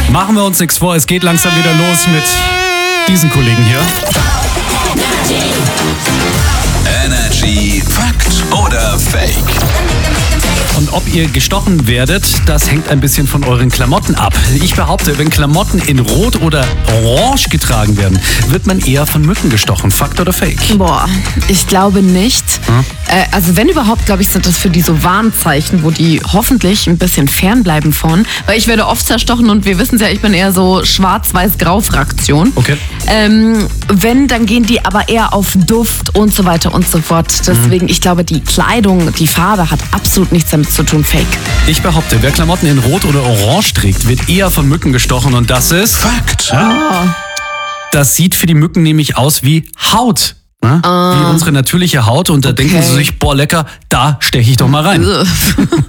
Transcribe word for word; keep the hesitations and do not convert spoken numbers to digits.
Machen wir uns nichts vor, es geht langsam wieder los mit diesen Kollegen hier. Energy Fakt oder Fake? Und ob ihr gestochen werdet, das hängt ein bisschen von euren Klamotten ab. Ich behaupte, wenn Klamotten in Rot oder Orange getragen werden, wird man eher von Mücken gestochen. Fakt oder Fake? Boah, ich glaube nicht. Hm? Äh, also wenn überhaupt, glaube ich, sind das für die so Warnzeichen, wo die hoffentlich ein bisschen fernbleiben von. Weil ich werde oft zerstochen und wir wissen es ja, ich bin eher so Schwarz-Weiß-Grau-Fraktion. Okay. Ähm, wenn, dann gehen die aber eher auf Duft und so weiter und so fort. Deswegen, ich glaube, die Kleidung, die Farbe hat absolut nichts damit zu tun. Fake. Ich behaupte, wer Klamotten in Rot oder Orange trägt, wird eher von Mücken gestochen und das ist... Fakt. Oh. Das sieht für die Mücken nämlich aus wie Haut. Ne? Ah. Wie unsere natürliche Haut und da Okay. denken sie sich, boah lecker, da steche ich doch mal rein.